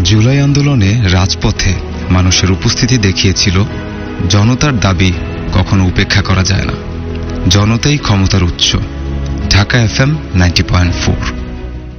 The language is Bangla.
জুলাই আন্দোলনে রাজপথে মানুষের উপস্থিতি দেখিয়েছিল জনতার দাবি কখনো উপেক্ষা করা যায় না। জনতাই ক্ষমতার উৎস। ঢাকা FM 90.4।